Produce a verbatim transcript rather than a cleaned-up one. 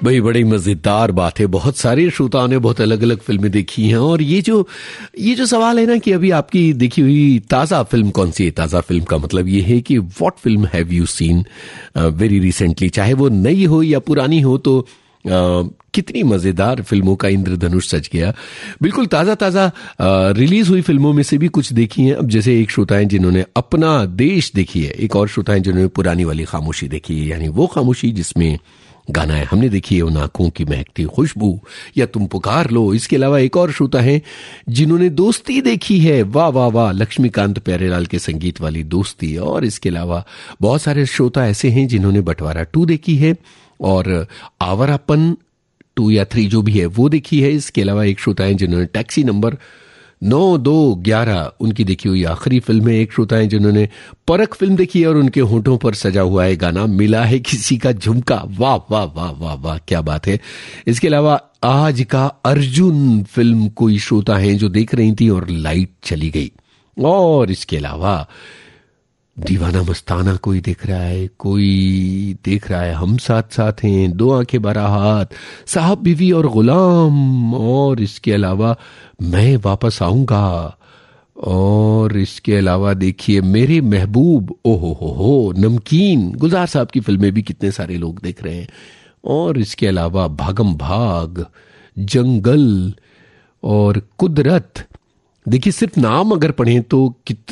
भाई बड़ी मजेदार बात है। बहुत सारे श्रोताओं ने बहुत अलग अलग फिल्में देखी हैं और ये जो ये जो सवाल है ना कि अभी आपकी देखी हुई ताज़ा फिल्म कौन सी है। ताज़ा फिल्म का मतलब ये है कि what film have you seen very recently, चाहे वो नई हो या पुरानी हो। तो uh, कितनी मजेदार फिल्मों का इंद्रधनुष सज गया। बिल्कुल ताज़ा ताज़ा रिलीज हुई फिल्मों में से भी कुछ देखी हैं। अब जैसे एक श्रोता है जिन्होंने अपना देश देखी है, एक और श्रोता है जिन्होंने पुरानी वाली खामोशी देखी है, यानी वो खामोशी जिसमें गाना है हमने देखी है उन आंखों की महकती खुशबू या तुम पुकार लो। इसके अलावा एक और श्रोता है जिन्होंने दोस्ती देखी है, वाह वाह वाह, लक्ष्मीकांत प्यारेलाल के संगीत वाली दोस्ती। और इसके अलावा बहुत सारे श्रोता ऐसे हैं जिन्होंने बंटवारा टू देखी है और आवारापन टू या थ्री जो भी है वो देखी है। इसके अलावा एक श्रोता है जिन्होंने टैक्सी नंबर नौ दो ग्यारह उनकी देखी हुई आखिरी फिल्म है। एक श्रोता है जिन्होंने परख फिल्म देखी है और उनके होठों पर सजा हुआ है गाना मिला है किसी का झुमका। वाह वाह वाह वाह वाह, क्या बात है। इसके अलावा आज का अर्जुन फिल्म कोई श्रोता है जो देख रही थी और लाइट चली गई। और इसके अलावा दीवाना मस्ताना कोई देख रहा है, कोई देख रहा है हम साथ साथ हैं, दो आंखें बारह हाथ, साहब बीवी और गुलाम। और इसके अलावा मैं वापस आऊंगा। और इसके अलावा देखिए मेरे महबूब, ओहो हो हो, नमकीन, गुलजार साहब की फिल्में भी कितने सारे लोग देख रहे हैं। और इसके अलावा भागम भाग, जंगल और कुदरत। देखिए सिर्फ नाम अगर पढ़ें तो कितने